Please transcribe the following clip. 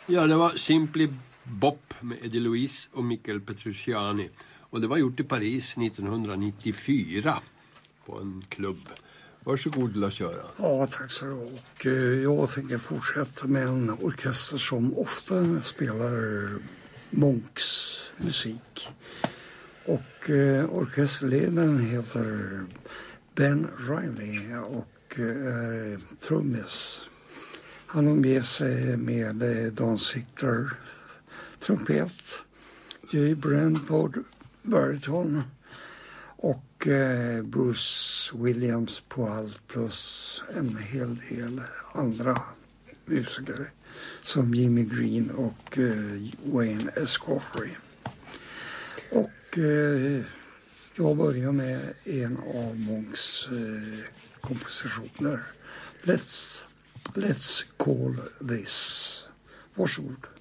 Ja, det var Simply Bop med Eddie Louise och Michael Petrucciani. Och det var gjort i Paris 1994 på en klubb. Varsågod, Lars-Göran. Ja, tack så mycket. Och jag tänker fortsätta med en orkester som ofta spelar Monks musik. Och orkesterledaren heter Ben Riley och är trummis. Han har med sig med Don Sickler, trumpet, Jay Brentford, bariton och Bruce Williams på allt plus en hel del andra musiker som Jimmy Green och Wayne Escoffery. Och jag börjar med en av Monks kompositioner. Let's call this. Varsågod.